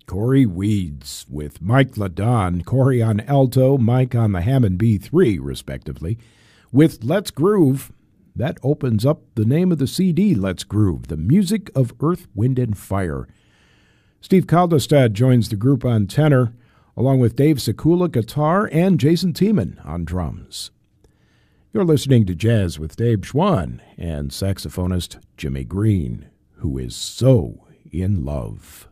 Corey Weeds with Mike LaDon, Corey on alto, Mike on the Hammond B3, respectively, with Let's Groove. That opens up the name of the CD, Let's Groove, the music of Earth, Wind, and Fire. Steve Kaldestad joins the group on tenor, along with Dave Sekula guitar and Jason Tiemann on drums. You're listening to Jazz with Dave Schwann and saxophonist Jimmy Green, who is so in love.